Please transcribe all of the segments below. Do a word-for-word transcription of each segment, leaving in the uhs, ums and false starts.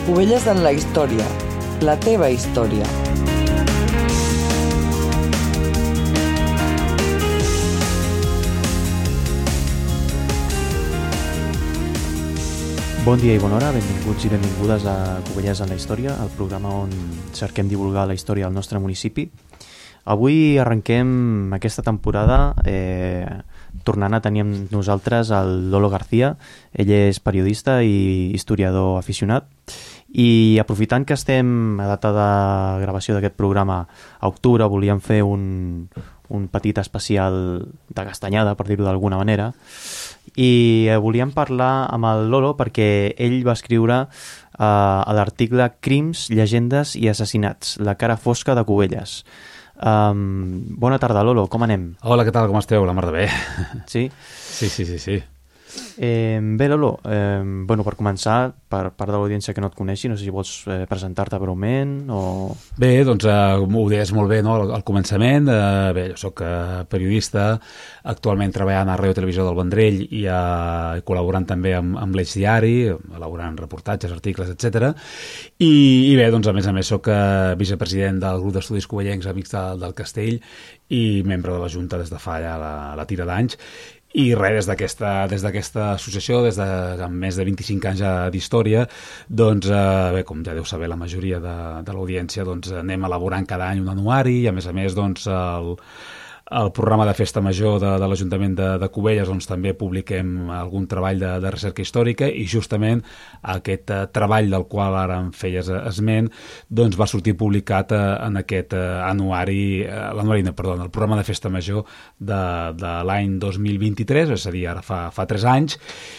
Cubelles en la història, la teva història. Bon dia i bona hora, benvinguts i benvingudes a Cubelles en la història, el programa on cerquem divulgar la història del nostre municipi. Avui arrenquem aquesta temporada eh, tornant a tenir amb nosaltres el Lolo García. Ell és periodista i historiador aficionat, i aprofitant que estem a data de gravació d'aquest programa a octubre, volíem fer un, un petit especial de castanyada, per dir-ho d'alguna manera, i volíem parlar amb el Lolo perquè ell va escriure eh, l'article Crims, llegendes i assassinats, la cara fosca de Cubelles. Um, bona tarda, Lolo, com anem? Hola, què tal, com esteu? La mar de bé. Sí? Sí, sí, sí, sí. Eh, bé, Lolo, eh, bueno, per començar, per part de l'audiència que no et coneixi, no sé si vols eh, presentar-te breument o... Bé, doncs eh, ho deies molt bé, no?, al, al començament. Eh, bé, jo soc eh, periodista, actualment treballant a Ràdio Televisió del Vendrell i eh, col·laborant també amb, amb l'Eix Diari, elaborant reportatges, articles, etcètera. I, I bé, doncs a més a més soc eh, vicepresident del grup d'estudis covellencs Amics de, del Castell i membre de la Junta des de fa ja la, la tira d'anys. I res, des d'aquesta des d'aquesta associació, des de amb més de vint-i-cinc anys d'història, doncs, eh, bé, com ja deu saber la majoria de, de l'audiència, doncs anem elaborant cada any un anuari i, a més a més, doncs, el, el programa de Festa Major de, de l'Ajuntament de, de Cubelles, doncs també publiquem algun treball de, de recerca històrica, i justament aquest eh, treball del qual ara em feies esment, doncs va sortir publicat eh, en aquest eh, anuari, eh, l'anuari, no, perdó, el programa de Festa Major de, de l'any dos mil vint-i-tres, és a dir, ara fa, fa tres anys,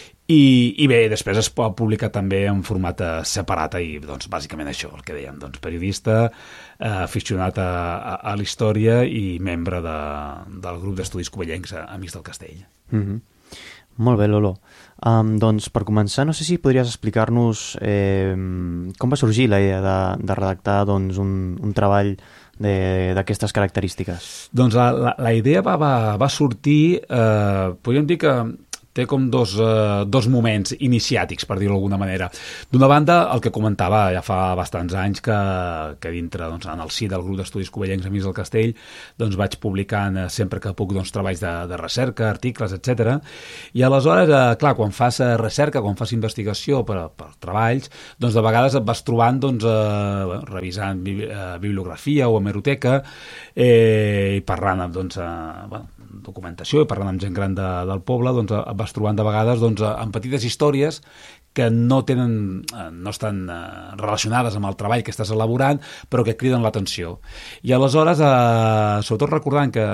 I, i bé, després es pot publicar també en format separat, i doncs bàsicament això, el que dèiem, doncs periodista, eh, aficionat a, a, a la història i membre de, del grup d'estudis covellencs Amics del Castell. Mm-hmm. Molt bé, Lolo. Um, doncs per començar, no sé si podries explicar-nos eh, com va sorgir la idea de, de redactar doncs, un, un treball d'aquestes característiques. Doncs la, la, la idea va, va, va sortir, eh, podríem dir que té com dos, eh, dos moments iniciàtics, per dir-ho d'alguna manera. D'una banda, el que comentava ja fa bastants anys, que, que dintre, doncs, en el si del grup d'estudis covellencs Amics del Castell, doncs vaig publicant eh, sempre que puc, doncs, treballs de, de recerca, articles, etcètera. I aleshores, eh, clar, quan fas recerca, quan fas investigació per, per treballs, doncs de vegades et vas trobant, doncs, eh, revisant bibliografia o hemeroteca, eh, i parlant amb, doncs, eh, bueno, documentació i parlant amb gent gran de, del poble, doncs et vas trobant de vegades doncs, amb petites històries que no tenen, no estan relacionades amb el treball que estàs elaborant, però que criden l'atenció. I aleshores, eh, sobretot recordant que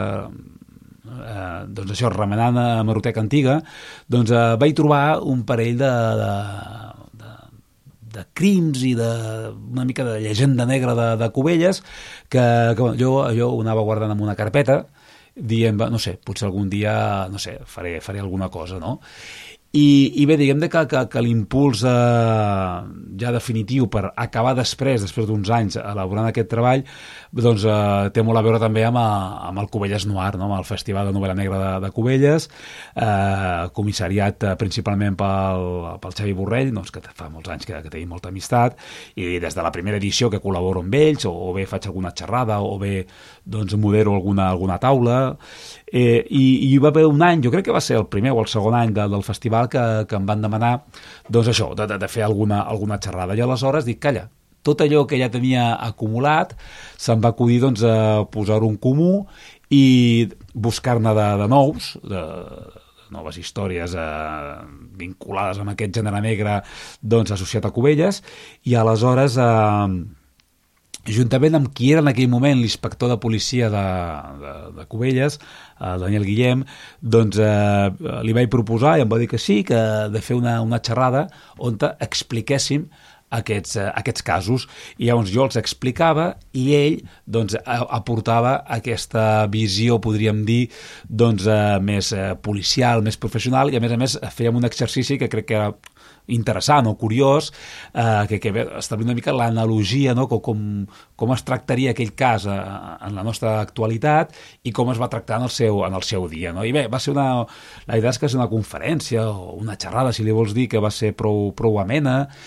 eh, doncs això, remenant a hemeroteca antiga, doncs eh, vaig trobar un parell de, de de crims i de una mica de llegenda negra de, de Cubelles que, que jo, jo ho anava guardant en una carpeta, dient, no sé, potser algun dia, no sé, faré, faré alguna cosa, no? I, i bé, diguem que, que, que l'impuls eh, ja definitiu per acabar després, després d'uns anys elaborant aquest treball, doncs eh, té molt a veure també amb, a, amb el Cubelles Noir, no? Amb el Festival de Novel·la Negra de, de Cubelles, eh, comissariat eh, principalment pel, pel Xavi Borrell, doncs, que fa molts anys que, que tenim molta amistat, i des de la primera edició que col·laboro amb ells, o, o bé faig alguna xerrada, o bé doncs, modero alguna, alguna taula, eh, i, i hi va haver un any, jo crec que va ser el primer o el segon any de, del festival, Que, que em van demanar doncs això, de, de fer alguna, alguna xerrada, i aleshores dic, calla, tot allò que ja tenia acumulat se'm va acudir doncs, a posar-ho en comú i buscar-ne de, de nous, de, de noves històries eh, vinculades amb aquest gènere negre, doncs associat a Cubelles, i aleshores eh, juntament amb qui era en aquell moment l'inspector de policia de, de, de Cubelles, el Daniel Guillem, doncs eh, li vaig proposar i em va dir que sí, que de fer una, una xerrada on expliquéssim aquests, eh, aquests casos, i llavors jo els explicava i ell doncs, aportava aquesta visió, podríem dir, doncs, eh, més eh, policial, més professional, i a més a més fèiem un exercici que crec que era interessant o curiós, eh, que, que establir una mica l'analogia, no? com, com es tractaria aquell cas eh, en la nostra actualitat i com es va tractar en el seu, en el seu dia. No? I bé, va ser una... La idea és que és una conferència o una xerrada, si li vols dir, que va ser prou, prou amena,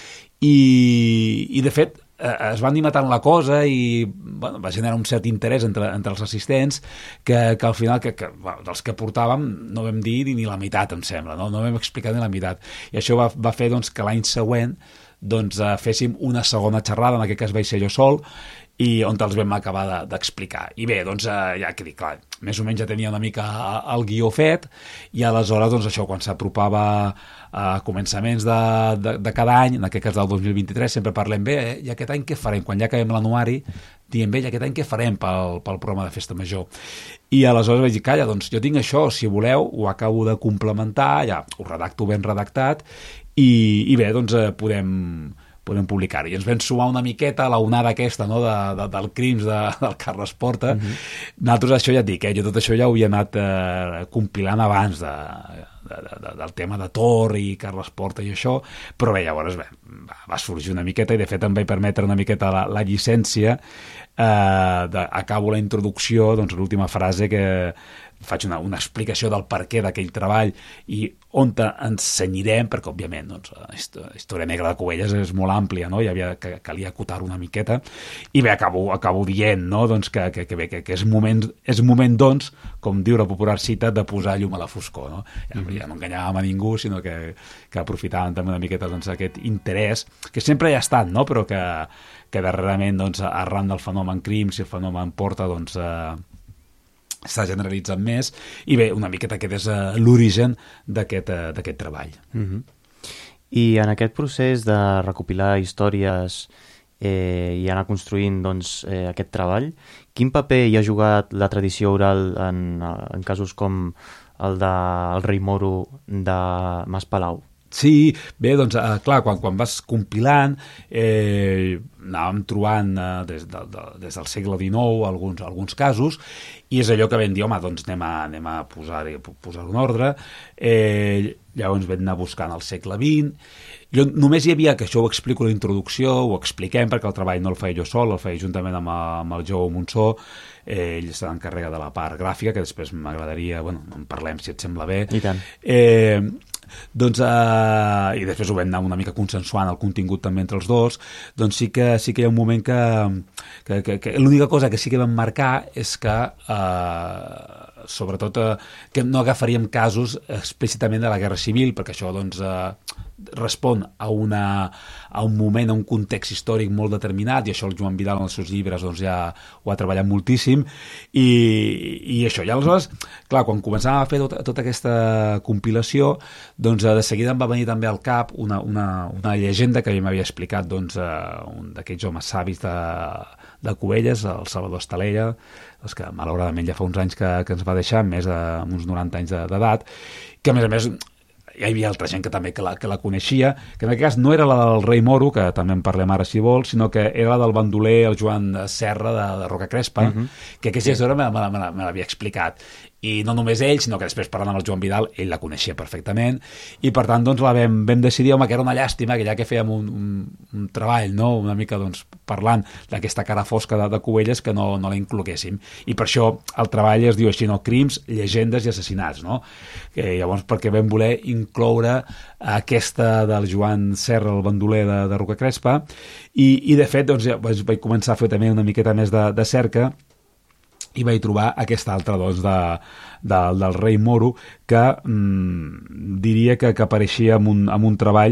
i, i de fet es va animar tant la cosa i bueno, va generar un cert interès entre, entre els assistents que, que al final que, que, bueno, dels que portàvem no vam dir ni la meitat, em sembla, no, no vam explicar ni la meitat, i això va, va fer doncs, que l'any següent doncs, uh, féssim una segona xerrada, en aquest cas vaig ser jo sol, i on els vam acabar d'explicar. I bé, doncs, eh, ja que dic, clar, més o menys ja tenia una mica el guió fet, i aleshores, doncs, això, quan s'apropava a començaments de, de, de cada any, en aquest cas del dos mil vint-i-tres, sempre parlem bé, eh? I aquest any què farem? Quan ja acabem l'anuari, diem bé, i aquest any què farem pel, pel programa de Festa Major? I aleshores vaig dir, calla, doncs jo tinc això, si voleu, ho acabo de complementar, ja ho redacto ben redactat, i, i bé, doncs eh, podem... podem publicar-ho. I ens vam sumar una miqueta a la onada aquesta, no?, de, de, del Crims de, del Carles Porta. Uh-huh. Nosaltres, això ja et dic, eh? Jo tot això ja ho havia anat eh, compilant abans de, de, de, del tema de Tor i Carles Porta i això, però bé, llavors bé, va, va sorgir una miqueta i de fet em vaig permetre una miqueta la, la llicència. Eh, de, acabo la introducció, doncs l'última frase que faig una, una explicació del perquè d'aquell treball i on ens cenyirem, perquè òbviament doncs, la història negra de Cubelles és molt àmplia, no? I havia, que, calia acotar una miqueta, i bé, acabo, acabo dient, no?, doncs, que, que, que, bé, que, que és, moment, és moment, doncs, com diu la popular cita, de posar llum a la foscor, no? Ja, mm-hmm. ja no enganyàvem a ningú, sinó que, que aprofitàvem també una miqueta doncs, aquest interès, que sempre hi ha estat, no?, però que, que darrerament, doncs, arran del fenomen Crims i el fenomen Porta, doncs, eh, s'ha generalitzat més, i bé, una miqueta aquest és uh, l'origen d'aquest uh, d'aquest treball. Uh-huh. I en aquest procés de recopilar històries eh, i anar construint doncs, eh, aquest treball, quin paper hi ha jugat la tradició oral en, en casos com el del Rei Moro de Mas Palau? Sí, bé, doncs, eh, clar, quan, quan vas compilant, eh, anàvem trobant eh, des, de, de, des del segle dinou alguns, alguns casos, i és allò que vam dir, home, doncs anem a, anem a posar-ho posar en ordre. Eh, llavors vam anar buscant el segle vint. Jo, només hi havia, que això ho explico a la introducció, ho expliquem, perquè el treball no el feia jo sol, el feia juntament amb, amb el Jou Monsó, eh, ell s'encarrega de la part gràfica, que després m'agradaria, bueno, en parlem si et sembla bé. I tant. Eh, doncs, eh, i després ho vam anar una mica consensuant el contingut també entre els dos, doncs sí que, sí que hi ha un moment que, que, que, que l'única cosa que sí que vam marcar és que eh, sobretot eh, que no agafaríem casos explícitament de la Guerra Civil, perquè això doncs eh, respon a, una, a un moment, a un context històric molt determinat, i això el Joan Vidal en els seus llibres doncs, ja ho ha treballat moltíssim, i, i això, i aleshores, clar, quan començàvem a fer tota, tota aquesta compilació, doncs de seguida em va venir també al cap una, una, una llegenda que m'havia explicat doncs, un d'aquells homes savis de, de Cubelles, el Salvador Estalella, doncs que malauradament ja fa uns anys que, que ens va deixar, més de uns noranta anys d'edat, que a més a més hi havia altra gent que també que la, que la coneixia, que en aquest cas no era la del Rei Moro, que també en parlem ara si vols, sinó que era la del bandoler, el Joan Serra de, de Rocacrespa, uh-huh. que aquesta sí. història me, me, me, me l'havia explicat. I no només ell, sinó que després parlant amb el Joan Vidal, ell la coneixia perfectament, i per tant doncs la vam, vam decidir, home, que era una llàstima, que ja que fèiem un, un, un treball, no?, una mica doncs, parlant d'aquesta cara fosca de, de Cubelles, que no, no la incloguéssim. I per això el treball es diu així, no?, Crims, llegendes i assassinats, no? Que, llavors, perquè vam voler incloure aquesta del Joan Serra, el bandoler de, de Rocacrespa, i, i de fet doncs, ja vaig, vaig començar a fer també una miqueta més de, de cerca, i vaig trobar aquesta altra doncs, de, de, del Rei Moro, que mm, diria que, que apareixia en un, en un treball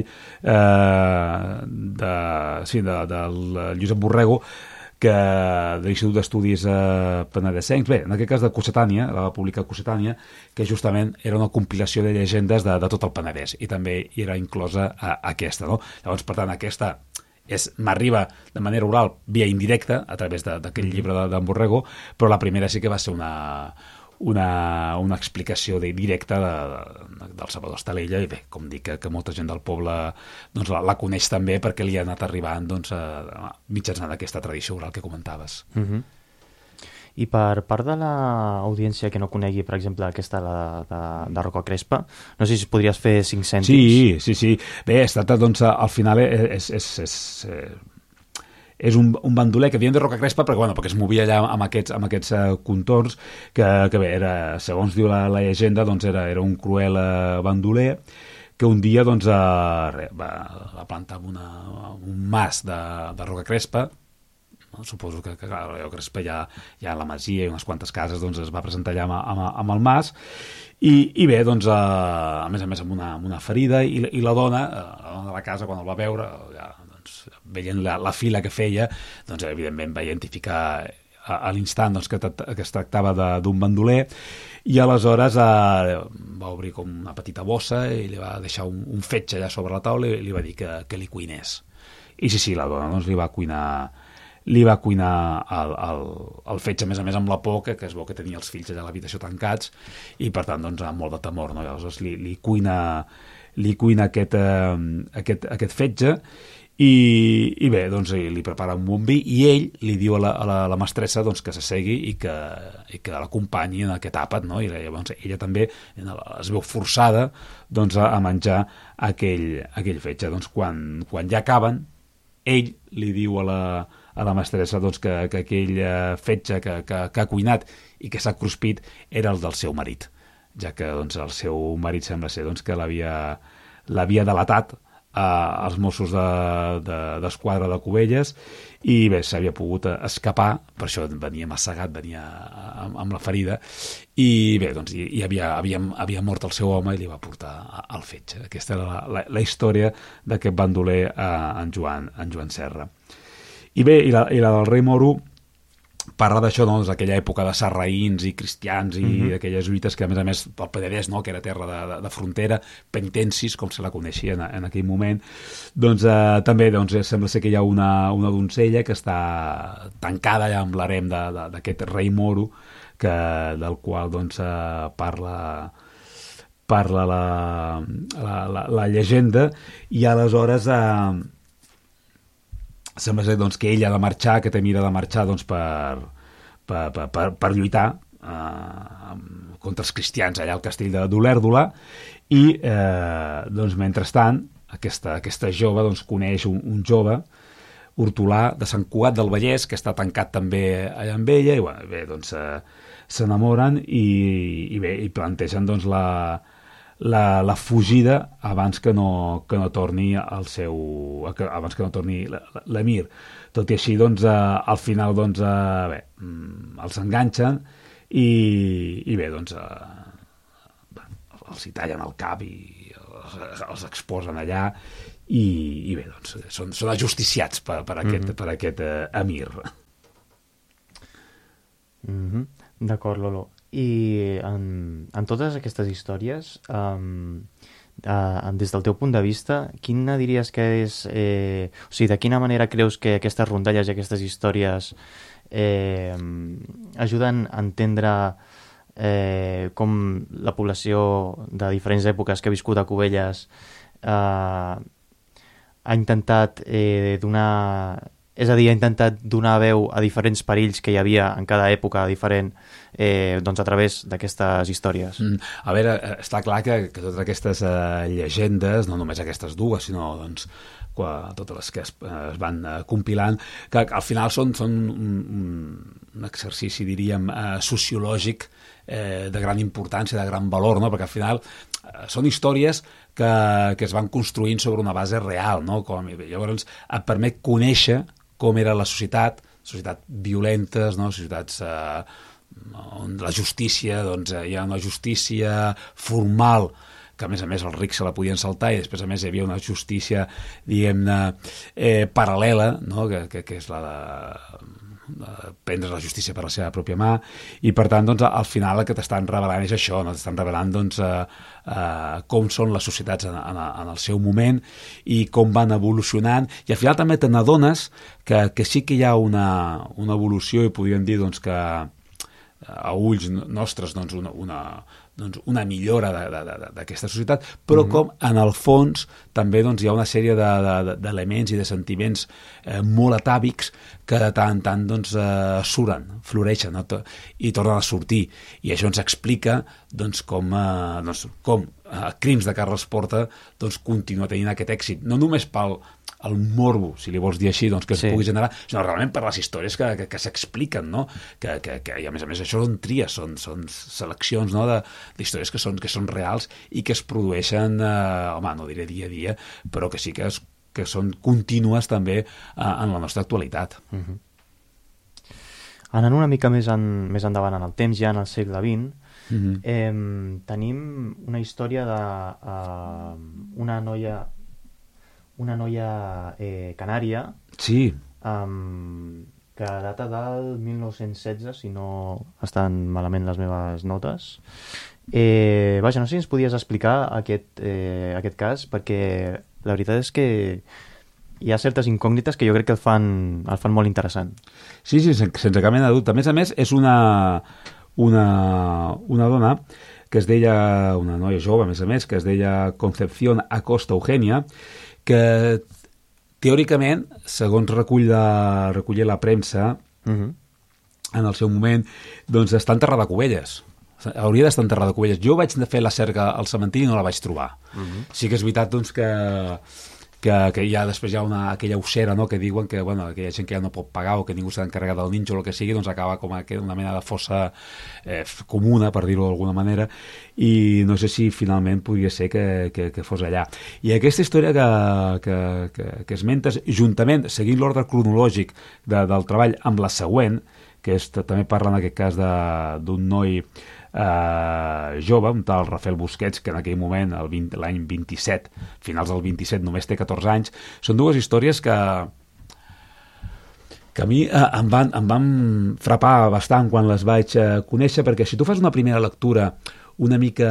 eh, de, sí, de, del Josep Borrego, que de l'Institut d'Estudis eh, Penedesencs, bé, en aquest cas de Cocetània, la va publicar Cocetània, que justament era una compilació de llegendes de, de tot el Penedès, i també hi era inclosa a, a aquesta, no? Llavors, per tant, aquesta m'arriba de manera oral via indirecta a través d'aquell llibre d'en Borrego, però la primera sí que va ser una, una, una explicació de, directa de, de, del Salvador Estalella, i bé, com dic, que, que molta gent del poble doncs, la, la coneix també perquè li ha anat arribant doncs, a, a, mitjançant aquesta tradició oral que comentaves. Uh-huh. I per part de l'audiència que no conegui, per exemple, aquesta la, de, de Rocacrespa, no sé si podries fer cinc cèntims. Sí, sí, sí. Bé, es tracta, doncs, al final és, és, és, és un, un bandoler que havien de Rocacrespa perquè, bueno, perquè es movia allà amb aquests, amb aquests uh, contorns, que, que bé, era, segons diu la, la llegenda, doncs era, era un cruel uh, bandoler, que un dia doncs, eh, va, va plantar una, un mas de, de roca crespa. No? Suposo que, que clar, la roca crespa ja, ja a la masia i unes quantes cases doncs, es va presentar allà amb, amb, amb el mas. I, i bé, doncs, eh, a més a més amb una, amb una ferida, i, i la dona, eh, la dona de la casa, quan el va veure, ja, doncs, veient la, la fila que feia, doncs, evidentment va identificar a, a l'instant doncs, que, que es tractava d'un bandoler, i aleshores eh, va obrir com una petita bossa i li va deixar un, un fetge allà sobre la taula i li va dir que, que li cuinés. I sí, sí, la dona doncs, li va cuinar li va cuinar el, el, el fetge, a més a més amb la por que, que es veu que tenia els fills allà a l'habitació tancats i per tant doncs amb molt de temor, no? Llavors li, li cuina, li cuina aquest, eh, aquest, aquest fetge i, i bé, doncs li prepara un bon vi i ell li diu a la, a la, a la mestressa doncs, que s'assegui i que, i que l'acompanyi en aquest àpat, no? I llavors ella també es veu forçada doncs, a menjar aquell, aquell fetge. Doncs quan, quan ja acaben, ell li diu a la, a la mestressa doncs, que, que aquell fetge que, que, que ha cuinat i que s'ha cruspit era el del seu marit, ja que doncs, el seu marit sembla ser doncs, que l'havia l'havia delatat als Mossos d'Esquadra de, de, de Cubelles i bé, s'havia pogut escapar, per això venia massegat, venia amb, amb la ferida i bé, doncs i, i havia, havia, havia mort el seu home i li va portar al fetge. Aquesta era la, la, la història d'aquest bandoler eh, en, Joan, en Joan Serra. I bé, i la, i la del rei Moro parla d'això, doncs, d'aquella època de sarraïns i cristians i mm-hmm. aquelles lluites que, a més a més, pel Penedès, no?, que era terra de, de, de frontera, penitencis, com se la coneixia en, en aquell moment, doncs eh, també doncs, sembla ser que hi ha una, una doncella que està tancada ja amb l'harem d'aquest rei Moro, que, del qual doncs, eh, parla parla la, la, la, la llegenda, i aleshores eh, sembla ser doncs, que ell ha de marxar, que té mira de marxar doncs, per, per, per, per, per lluitar eh, contra els cristians allà al castell d'Olèrdola i eh, doncs, mentrestant aquesta, aquesta jove doncs, coneix un, un jove hortolà de Sant Cugat del Vallès que està tancat també allà amb ella i bueno, bé, doncs, eh, s'enamoren i, i bé, i plantegen doncs, la La, la fugida abans que no, que no torni al seu abans que no torni l'emir. Tot i així, doncs, eh, al final doncs, eh, bé, els enganxen i, i bé, doncs eh, els hi tallen el cap i els, els exposen allà i, i bé, doncs són, són ajusticiats per, per aquest, mm-hmm. per aquest eh, emir. Mm-hmm. D'acord, Lolo. I en, en totes aquestes històries, um, uh, des del teu punt de vista, quina diries que és... Eh, o sigui, de quina manera creus que aquestes rondalles i aquestes històries eh, ajuden a entendre eh, com la població de diferents èpoques que ha viscut a Cubelles eh, ha intentat eh, donar... És a dir, ha intentat donar veu a diferents perills que hi havia en cada època diferent eh, doncs a través d'aquestes històries. Mm, a veure, està clar que, que totes aquestes eh, llegendes, no només aquestes dues, sinó doncs, quan, totes les que es, es van eh, compilant, que, que al final són, són un, un exercici, diríem, eh, sociològic eh, de gran importància, de gran valor, no? Perquè al final eh, són històries que, que es van construint sobre una base real, no? Com, llavors et permet conèixer com era la societat, societats violentes, no? Societats eh, on la justícia, doncs, hi ha una justícia formal que a més a més els rics se la podien saltar i després a més hi havia una justícia, diguem-ne, eh, paral·lela, no? que, que, que és la de, de prendre la justícia per la seva pròpia mà i per tant doncs, al final el que t'estan revelant és això, no? T'estan revelant doncs, eh, eh, com són les societats en, en, en el seu moment i com van evolucionant i al final també te n'adones que, que sí que hi ha una, una evolució i podríem dir doncs, que a ulls nostres doncs, una, una, doncs, una millora d'aquesta societat, però mm-hmm. com en el fons també doncs, hi ha una sèrie d'elements de, de, i de sentiments eh, molt atàvics que de tant en tant doncs, eh, suren, floreixen no? I tornen a sortir. I això ens explica doncs, com, eh, doncs, com eh, Crims de Carles Porta doncs, continua tenint aquest èxit, no només pel el morbo, si li vols dir així, doncs que es Sí. pugui generar, sinó realment per les històries que, que, que s'expliquen, no? Que, que, que, i a més a més això són tries, són, són seleccions, no? de, d'històries que són, que són reals i que es produeixen, eh, home, no diré dia a dia, però que sí que, es, que són contínues també eh, en la nostra actualitat. Uh-huh. Anant una mica més, en, més endavant en el temps, ja en el segle vint, Mm-hmm. eh, tenim una història de uh, una noia una noia eh, canària Sí. um, que data del mil nou-cents setze, si no estan malament les meves notes. Eh, vaja, no sé si ens podies explicar aquest, eh, aquest cas, perquè la veritat és que hi ha certes incògnites que jo crec que el fan, el fan molt interessant. Sí, sí, sense, sense cap mena de dubte. A més a més, és una, una, una dona que es deia, una noia jove, a més a més, que es deia Concepción Acosta Eugenia, que teòricament, segons recull de, recollir la premsa, Uh-huh. en el seu moment, doncs està enterrada a Cubelles. Hauria d'estar enterrada a Cubelles. Jo vaig fer la cerca al cementiri i no la vaig trobar. Uh-huh. Sí que és veritat, doncs, que que, que hi ha, després hi ha una, aquella ussera, no?, que diuen que, bueno, que hi ha gent que ja no pot pagar o que ningú s'ha encarregat del ninjo o el que sigui, doncs acaba com una mena de fossa eh, comuna, per dir-ho d'alguna manera, i no sé si finalment podria ser que, que, que fos allà. I aquesta història que, que, que, que esmentes, juntament, seguint l'ordre cronològic de, del treball amb la següent, que és, també parla en aquest cas d'un noi eh, jove, un tal Rafael Busquets, que en aquell moment, l'any vint-i-set, finals del vint-i-set, només té catorze anys. Són dues històries que que a mi eh, em, van, em van frapar bastant quan les vaig eh, conèixer, perquè si tu fas una primera lectura una mica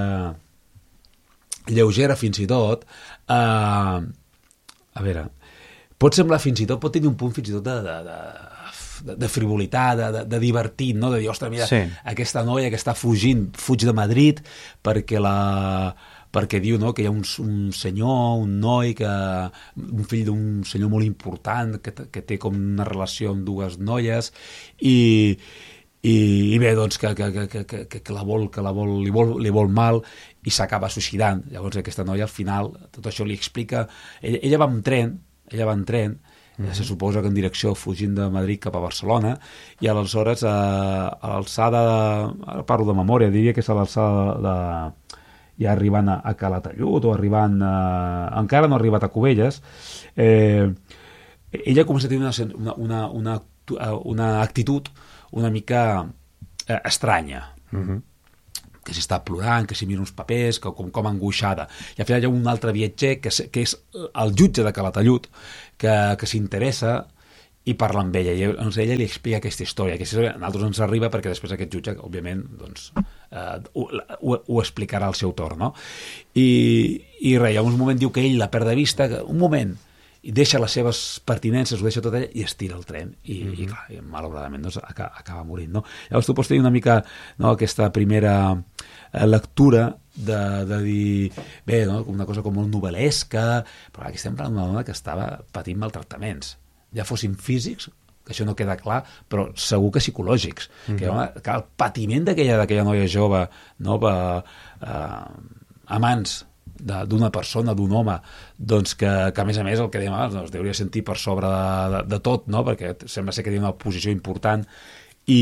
lleugera fins i tot, eh, a veure, pot semblar fins i tot, pot tenir un punt fins i tot de... de, de de, de frivolitat, de, de, de divertit, no? De dir, ostres, mira, sí. Aquesta noia que està fugint, fuig de Madrid perquè la... perquè diu, no?, que hi ha un, un senyor, un noi, que, un fill d'un senyor molt important, que, que té com una relació amb dues noies, i, i, i bé, doncs, que, que, que, que, que la vol, que la vol, li vol, li vol mal, i s'acaba suïcidant. Llavors aquesta noia, al final, tot això li explica... Ella, ella va amb tren, ella va en tren, Mm-hmm. se suposa que en direcció fugint de Madrid cap a Barcelona, i aleshores eh, a l'alçada, ara parlo de memòria, diria que és a l'alçada de, ja arribant a, a Calatayud o arribant a, encara no ha arribat a Cubelles, eh, ella comença a tenir una, una, una, una actitud una mica eh, estranya. Mm-hmm. Que si està plorant, que si mira uns papers, que com, com angoixada. I al final hi ha un altre viatger, que és, que és el jutge de Calatayud, que, que s'interessa i parla amb ella. I doncs, ella li explica aquesta història. Aquesta història a nosaltres ens arriba perquè després aquest jutge, òbviament, doncs, eh, ho, ho, ho explicarà al seu torn, no? I, i res, hi ha un moment, diu que ell la perd de vista, que, un moment, i deixa les seves pertinences, ho deixa tot ella, i es tira el tren, i, mm-hmm. i clar, i, malauradament, doncs, acaba, acaba morint, no? Llavors tu pots tenir una mica, no, aquesta primera eh, lectura de, de dir, bé, no, una cosa com molt novel·lesca, però aquí estem parlant d'una dona que estava patint maltractaments, ja fossin físics, que això no queda clar, però segur que psicològics, mm-hmm. que, home, que el patiment d'aquella d'aquella noia jove, no, per, eh, amants d'una persona, d'un home, doncs que, que a més a més el que dèiem abans, doncs, deuria sentir per sobre de, de, de tot, no? Perquè sembla ser que té una posició important i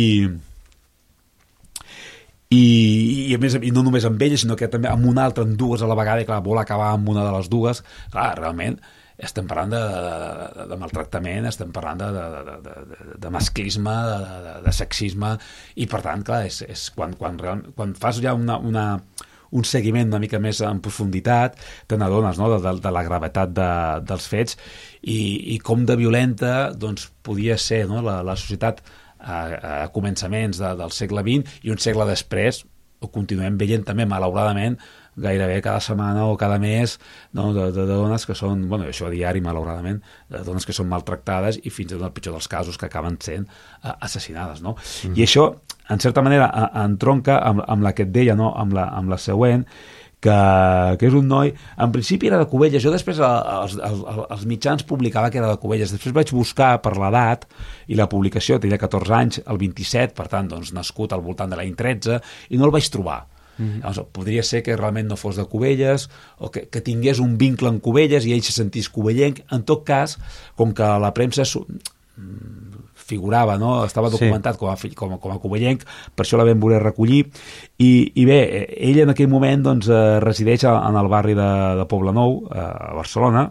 i, i a més, i no només amb ella, sinó que també amb una altra, amb dues a la vegada, i clar, vol acabar amb una de les dues, clar, realment estem parlant de, de, de maltractament, estem parlant de, de, de, de, de masclisme, de, de, de sexisme, i per tant, clar, és, és quan, quan, quan fas ja una, una un seguiment una mica més en profunditat, te n'adones, no?, de, de, de la gravetat de, dels fets i, i com de violenta doncs, podia ser, no?, la, la societat a, a començaments de, del segle vint, i un segle després ho continuem veient també, malauradament, gairebé cada setmana o cada mes, no, de, de, de dones que són, bueno, això a diari, malauradament, de dones que són maltractades i fins i tot el pitjor dels casos que acaben sent uh, assassinades, no? Mm. I això, en certa manera, entronca amb, amb la que et deia, no?, amb la, amb la següent, que, que és un noi, en principi era de Cubelles, jo després als, als, als mitjans publicava que era de Cubelles, després vaig buscar per l'edat i la publicació, tenia catorze anys, el vint-i-set, per tant, doncs, nascut al voltant de l'any tretze, i no el vaig trobar. Mm-hmm. Llavors, podria ser que realment no fos de Cubelles o que, que tingués un vincle amb Cubelles i ell se sentís cubellenc. En tot cas, com que la premsa figurava, no? Estava documentat sí. com, a, com, a, com a cubellenc, per això la vam voler recollir. I, i bé, ell en aquell moment doncs, resideix en el barri de, de Poblenou, a Barcelona,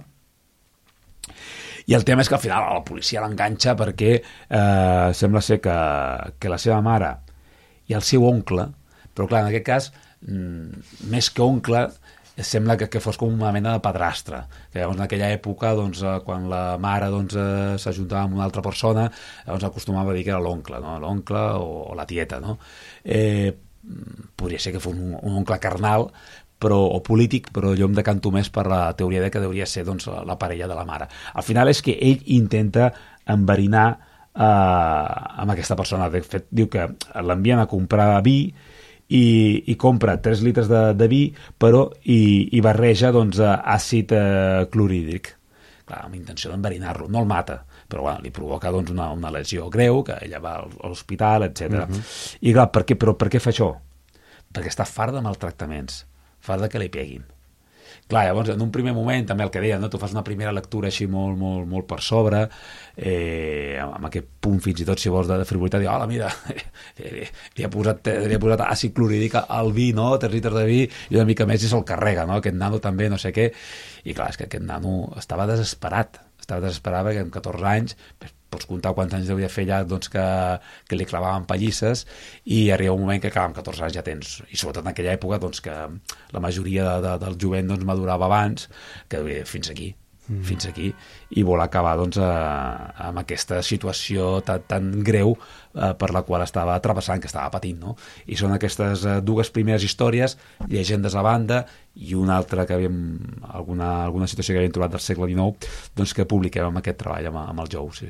i el tema és que al final la policia l'enganxa perquè eh, sembla ser que, que la seva mare i el seu oncle, però clar, en aquest cas, mm, més que oncle, sembla que, que fos com una mena de padrastre. Que llavors en aquella època, doncs, quan la mare doncs, s'ajuntava amb una altra persona, llavors acostumava a dir que era l'oncle, no? L'oncle o, o la tieta, no? Eh, podria ser que fos un, un oncle carnal, però, o polític, però jo em decanto més per la teoria de que hauria ser doncs, la parella de la mare. Al final és que ell intenta enverinar eh, amb aquesta persona. De fet, diu que l'envien a comprar vi i, i compra tres litres de, de vi, però i, i barreja doncs, àcid eh, clorhídric. Clar, amb intenció d'enverinar-lo. No el mata, però bueno, li provoca doncs, una, una lesió greu, que ella va a l'hospital, etcètera. Uh-huh. I clar, per què, però per què fa això? Perquè està fart de maltractaments, fart de que li peguin. Clar, llavors, en un primer moment, també el que deia, no? Tu fas una primera lectura així molt, molt, molt per sobre, eh, amb aquest punt fins i tot, si vols, de, de frivolitat, i hola, mira, li, li, ha posat, li ha posat àcid clorhídric al vi, no? Tres litres de vi, i una mica més i se'l carrega, no? Aquest nano també, no sé què. I clar, és que aquest nano estava desesperat, estava desesperat perquè amb catorze anys, pots comptar quants anys devia fer ja doncs, que, que li clavaven pallisses, i arriba un moment que, clar, amb catorze anys ja tens, i sobretot en aquella època doncs, que la majoria de, de, del jovent doncs, madurava abans, que fins aquí, mm. fins aquí, i vol acabar doncs, a, amb aquesta situació tan, tan greu eh, per la qual estava travessant, que estava patint, no? I són aquestes eh, dues primeres històries, llegendes a banda, i una altra que havíem, alguna, alguna situació que havíem trobat del segle dinou, doncs que publiquem amb aquest treball amb, amb el Jou. Sí.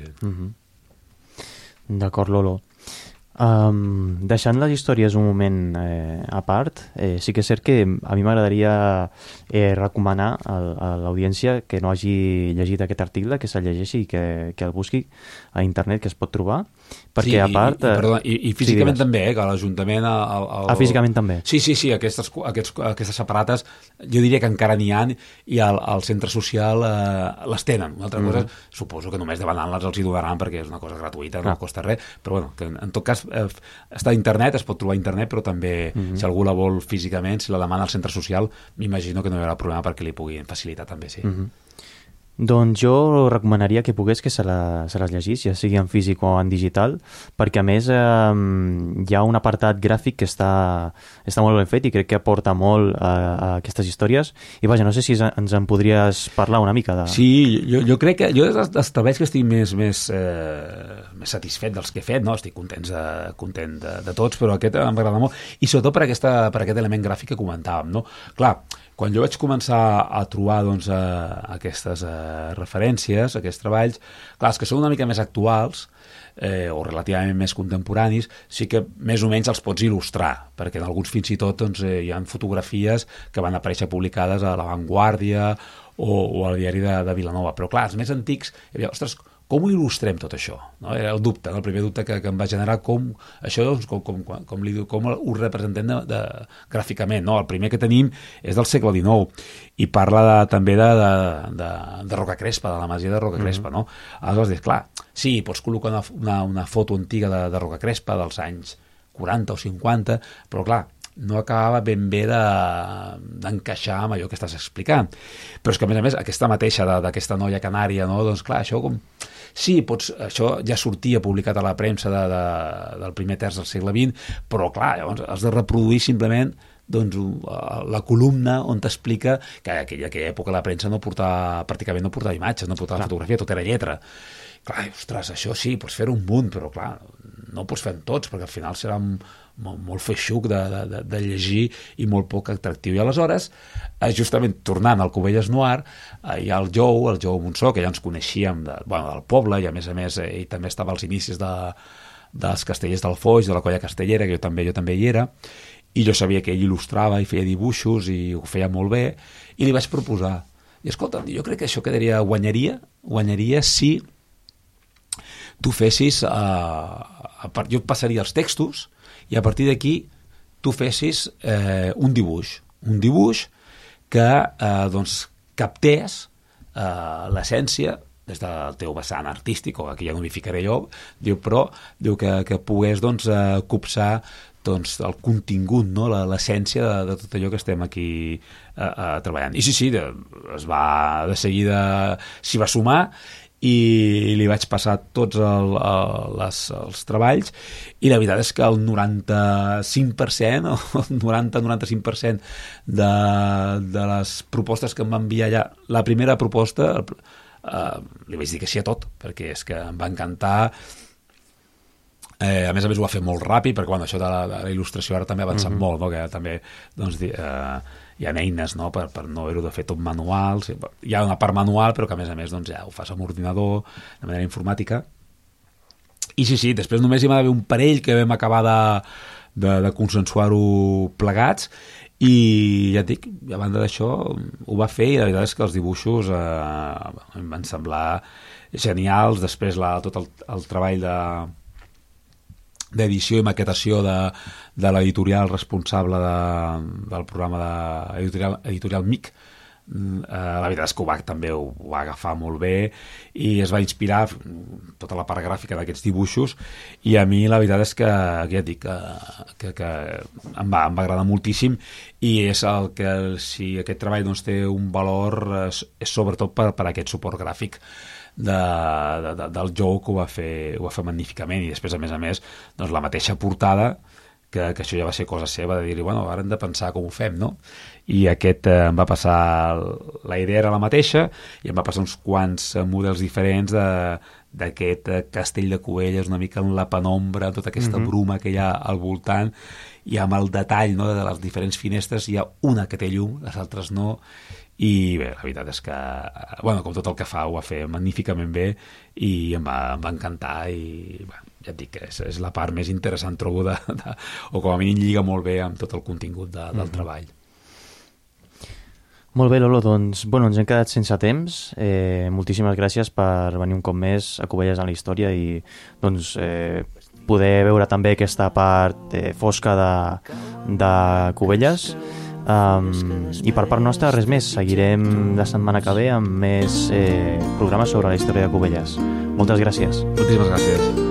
Mm-hmm. D'acord, Lolo. Um, deixant les històries un moment eh, a part, eh, sí que és cert que a mi m'agradaria eh, recomanar a, a l'audiència que no hagi llegit aquest article, que se'l llegeixi i que, que el busqui a internet, que es pot trobar, perquè sí, a part... I, i, perdona, i, i físicament sí, també, eh, que l'Ajuntament... El, el... Ah, físicament també? Sí, sí, sí, aquestes, aquests, aquestes separates jo diria que encara n'hi ha, i al, al centre social eh, les tenen. Una altra mm. cosa, suposo que només demanant-les els hi donaran perquè és una cosa gratuïta, no ah. costa res, però bueno, que en, en tot cas eh, està a internet, es pot trobar a internet, però també mm-hmm. si algú la vol físicament, si la demana al centre social, m'imagino que no hi haurà problema perquè li puguin facilitar també, sí. Mm-hmm. Doncs jo recomanaria que pogués que se, la, se les llegís, ja sigui en físic o en digital, perquè a més eh, hi ha un apartat gràfic que està, està molt ben fet i crec que aporta molt a, a aquestes històries. I vaja, no sé si ens en podries parlar una mica de... Sí, jo, jo crec que jo dels treballs que estic més, més, eh, més satisfet dels que he fet, no? Estic content de, content de, de tots, però aquest m'agrada molt, i sobretot per, aquesta, per aquest element gràfic que comentàvem, no? Clar, quan jo vaig començar a trobar doncs, a, a aquestes a, referències, a aquests treballs, clar, que són una mica més actuals eh, o relativament més contemporanis, sí que més o menys els pots il·lustrar, perquè en alguns fins i tot doncs, eh, hi ha fotografies que van aparèixer publicades a La Vanguardia o, o al diari de, de Vilanova, però clar, els més antics, hi havia, ostres, com ho il·lustrem tot això? No? Era el dubte, no? El primer dubte que, que em va generar com això, doncs, com, com, com, li, com ho representem de, de, gràficament. No? El primer que tenim és del segle dinou i parla de, també de, de, de, de Roca Crespa, de la masia de Roca Crespa. Mm-hmm. No? Aleshores, dius, clar, sí, pots col·locar una, una, una foto antiga de, de Roca Crespa dels anys quaranta o cinquanta, però clar, no acabava ben bé d'encaixar de, amb allò que estàs explicant. Però és que, a més a més, aquesta mateixa d'aquesta noia canària, no? Doncs clar, això com... Sí, pots, això ja sortia publicat a la premsa de, de, del primer terç del segle vint, però clar, llavors has de reproduir simplement doncs, la columna on t'explica que en aquella, aquella època la premsa no portava, pràcticament no portava imatges, no portava clar. Fotografia, tot era lletra. Clar, ostres, això sí, pots fer un munt, però clar, no ho pots fer amb tots, perquè al final serà molt, molt feixuc de, de, de llegir i molt poc atractiu. I aleshores, justament tornant al Cubelles Noir, hi ha el Jou, el Jou Monsó, que ja ens coneixíem de, bueno, del poble, i a més a més ell també estava als inicis de, dels Castellers del Foix, de la colla castellera, que jo també, jo també hi era, i jo sabia que ell il·lustrava i feia dibuixos i ho feia molt bé, i li vaig proposar. I escolta, jo crec que això quedaria, guanyaria, guanyaria si tu fessis, uh, a part, jo passaria els textos i a partir d'aquí tu fessis eh, un dibuix, un dibuix que eh, doncs, captés eh, l'essència des del teu vessant artístic, o aquí ja no m'hi ficaré jo, diu, però diu que, que pogués doncs, eh, copsar doncs, el contingut, no? L'essència de, de tot allò que estem aquí eh, eh, treballant. I sí, sí, de, es va de seguida s'hi va sumar i li vaig passar tots el, el, les, els treballs i la veritat és que el noranta-cinc per cent o el noranta a noranta-cinc per cent de, de les propostes que em va enviar ja, la primera proposta eh, li vaig dir que sí a tot, perquè és que em va encantar. Eh, a més a més ho va fer molt ràpid, perquè bueno, això de la, de la il·lustració ara també ha avançat mm-hmm. molt, no? Que també doncs, eh, hi ha eines, no? per, per no haver-ho de fer tot manual. Hi ha una part manual, però que a més a més doncs, ja ho fas amb ordinador, de manera informàtica. I sí, sí, després només hi va haver un parell que vam acabar de, de, de consensuar-ho plegats, i ja et dic, a banda d'això ho va fer, i la veritat és que els dibuixos eh, em van semblar genials. Després la, tot el, el treball de d'edició i maquetació de, de l'editorial responsable de, del programa de editorial, editorial M I C, eh, la veritat és que ho va, també ho va agafar molt bé i es va inspirar tota la part gràfica d'aquests dibuixos, i a mi la veritat és que, que ja et dic, que, que, que em, va, em va agradar moltíssim, i és el que, si aquest treball doncs, té un valor, és, és sobretot per, per aquest suport gràfic De, de, de, del Joe, que ho va fer, ho va fer magníficament, i després a més a més doncs, la mateixa portada, que, que això ja va ser cosa seva, de dir-li, bueno, ara hem de pensar com ho fem, no? I aquest eh, em va passar, la idea era la mateixa, i em va passar uns quants models diferents de, d'aquest castell de Cubelles, una mica en la penombra, tota aquesta mm-hmm. bruma que hi ha al voltant, i amb el detall, no?, de les diferents finestres. Hi ha una que té llum, les altres no, i bé, la veritat és que bueno, com tot el que fa ho va fer magníficament bé, i em va, em va encantar, i bueno, ja et dic que és, és la part més interessant, trobo, de, de, o com a mínim lliga molt bé amb tot el contingut de, del mm-hmm. treball. Molt bé, Lolo, doncs bueno, ens hem quedat sense temps. Eh, moltíssimes gràcies per venir un cop més a Cubelles en la història, i doncs eh, poder veure també aquesta part eh, fosca de, de Cubelles. Um, i per part nostra res més, seguirem la setmana que ve amb més eh, programes sobre la història de Cubelles. Moltes gràcies. Moltíssimes gràcies.